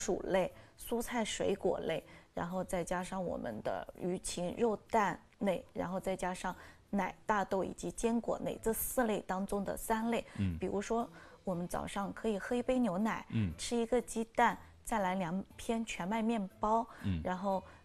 薯类、蔬菜水果类，然后再加上我们的鱼禽肉蛋类，然后再加上奶、大豆以及坚果类，这4类当中的3类。比如说我们早上可以喝一杯牛奶，吃一个鸡蛋，再来2片全麦面包，然后